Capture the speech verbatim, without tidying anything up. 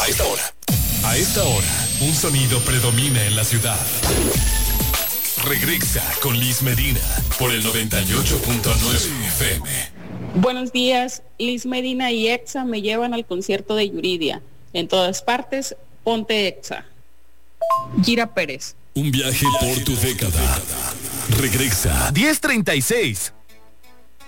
A esta hora. A esta hora, un sonido predomina en la ciudad. Regresa con Liz Medina por el noventa y ocho punto nueve F M. Buenos días, Liz Medina y Exa me llevan al concierto de Yuridia. En todas partes, ponte Exa. Gira Pérez. Un viaje por tu década. Regresa. diez treinta y seis.